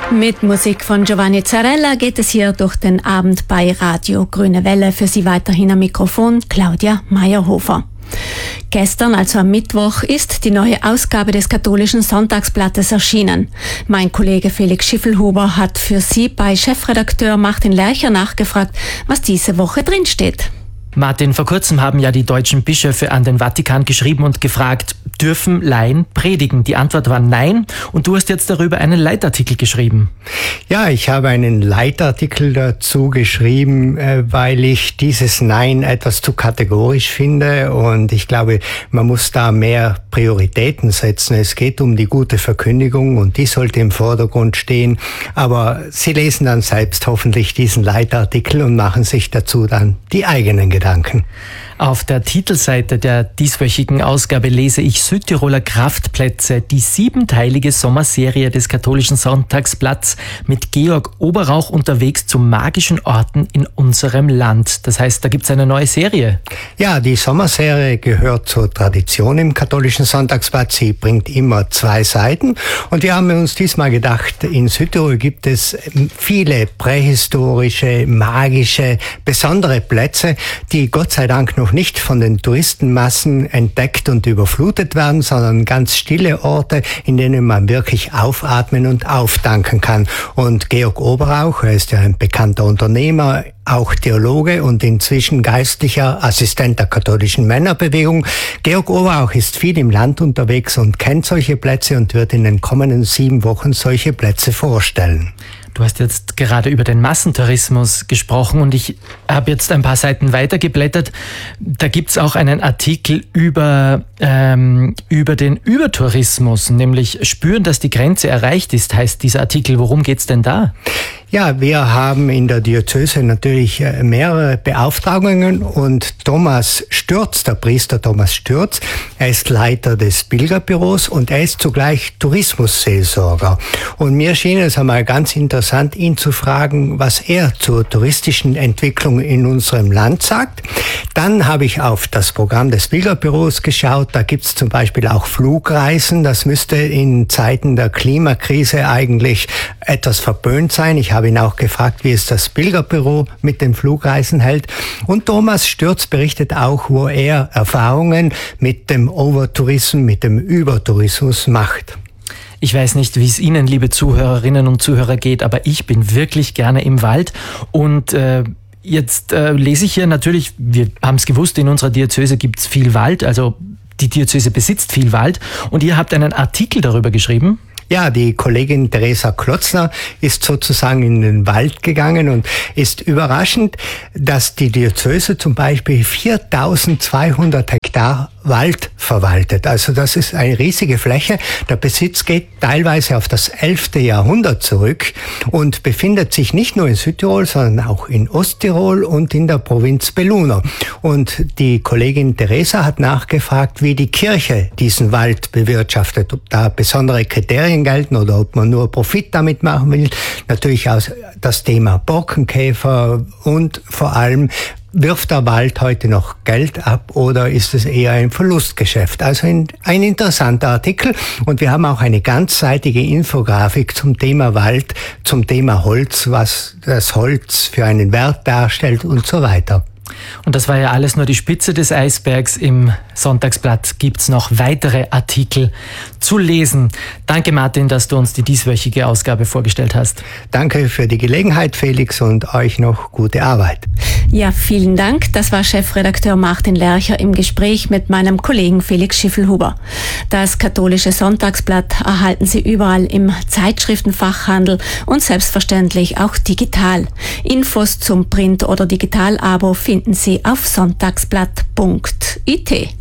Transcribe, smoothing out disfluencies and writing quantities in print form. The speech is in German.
Mit Musik von Giovanni Zarella geht es hier durch den Abend bei Radio Grüne Welle. Für Sie weiterhin am Mikrofon Claudia Meyerhofer. Gestern, also am Mittwoch, ist die neue Ausgabe des Katholischen Sonntagsblattes erschienen. Mein Kollege Felix Schiffelhuber hat für Sie bei Chefredakteur Martin Lercher nachgefragt, was diese Woche drinsteht. Martin, vor kurzem haben ja die deutschen Bischöfe an den Vatikan geschrieben und gefragt, dürfen Laien predigen? Die Antwort war nein, und du hast jetzt darüber einen Leitartikel geschrieben. Ja, ich habe einen Leitartikel dazu geschrieben, weil ich dieses Nein etwas zu kategorisch finde, und ich glaube, man muss da mehr Prioritäten setzen. Es geht um die gute Verkündigung und die sollte im Vordergrund stehen, aber Sie lesen dann selbst hoffentlich diesen Leitartikel und machen sich dazu dann die eigenen Gedanken. Auf der Titelseite der dieswöchigen Ausgabe lese ich Südtiroler Kraftplätze, die 7-teilige Sommerserie des Katholischen Sonntagsblatts mit Georg Oberrauch unterwegs zu magischen Orten in unserem Land. Das heißt, da gibt's eine neue Serie. Ja, die Sommerserie gehört zur Tradition im Katholischen Sonntagsblatt. Sie bringt immer 2 Seiten, und wir haben uns diesmal gedacht, in Südtirol gibt es viele prähistorische, magische, besondere Plätze, die Gott sei Dank noch nicht von den Touristenmassen entdeckt und überflutet werden, sondern ganz stille Orte, in denen man wirklich aufatmen und auftanken kann. Und Georg Oberrauch, er ist ja ein bekannter Unternehmer, auch Theologe und inzwischen geistlicher Assistent der katholischen Männerbewegung. Georg Oberrauch ist viel im Land unterwegs und kennt solche Plätze und wird in den kommenden 7 Wochen solche Plätze vorstellen. Du hast jetzt gerade über den Massentourismus gesprochen, und ich habe jetzt ein paar Seiten weitergeblättert. Da gibt's auch einen Artikel über den Übertourismus, nämlich spüren, dass die Grenze erreicht ist, heißt dieser Artikel. Worum geht's denn da? Ja, wir haben in der Diözese natürlich mehrere Beauftragungen, und Thomas Stürz, der Priester Thomas Stürz, er ist Leiter des Pilgerbüros und er ist zugleich Tourismusseelsorger. Und mir schien es einmal ganz interessant, ihn zu fragen, was er zur touristischen Entwicklung in unserem Land sagt. Dann habe ich auf das Programm des Pilgerbüros geschaut. Da gibt's zum Beispiel auch Flugreisen. Das müsste in Zeiten der Klimakrise eigentlich etwas verböhnt sein. Ich habe ihn auch gefragt, wie es das Pilgerbüro mit den Flugreisen hält. Und Thomas Stürz berichtet auch, wo er Erfahrungen mit dem Overtourismus, mit dem Übertourismus macht. Ich weiß nicht, wie es Ihnen, liebe Zuhörerinnen und Zuhörer, geht, aber ich bin wirklich gerne im Wald, und jetzt lese ich hier natürlich, wir haben es gewusst, in unserer Diözese gibt es viel Wald, also die Diözese besitzt viel Wald, und ihr habt einen Artikel darüber geschrieben. Ja, die Kollegin Theresa Klotzner ist sozusagen in den Wald gegangen und ist überraschend, dass die Diözese zum Beispiel 4200 Hektar Wald verwaltet. Also das ist eine riesige Fläche. Der Besitz geht teilweise auf das 11. Jahrhundert zurück und befindet sich nicht nur in Südtirol, sondern auch in Osttirol und in der Provinz Belluno. Und die Kollegin Theresa hat nachgefragt, wie die Kirche diesen Wald bewirtschaftet, ob da besondere Kriterien gelten oder ob man nur Profit damit machen will. Natürlich auch das Thema Borkenkäfer, und vor allem, wirft der Wald heute noch Geld ab oder ist es eher ein Verlustgeschäft? Also ein interessanter Artikel, und wir haben auch eine ganzseitige Infografik zum Thema Wald, zum Thema Holz, was das Holz für einen Wert darstellt und so weiter. Und das war ja alles nur die Spitze des Eisbergs. Im Sonntagsblatt gibt's noch weitere Artikel zu lesen. Danke, Martin, dass du uns die dieswöchige Ausgabe vorgestellt hast. Danke für die Gelegenheit, Felix, und euch noch gute Arbeit. Ja, vielen Dank. Das war Chefredakteur Martin Lercher im Gespräch mit meinem Kollegen Felix Schiffelhuber. Das Katholische Sonntagsblatt erhalten Sie überall im Zeitschriftenfachhandel und selbstverständlich auch digital. Infos zum Print- oder Digital-Abo finden Sie auf sonntagsblatt.it.